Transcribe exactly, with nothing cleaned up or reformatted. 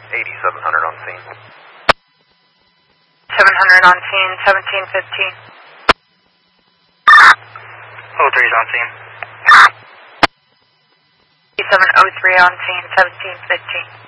eighty-seven hundred on scene. seven hundred on scene, seventeen fifteen. oh three's on scene. seven oh three on scene, seventeen fifteen.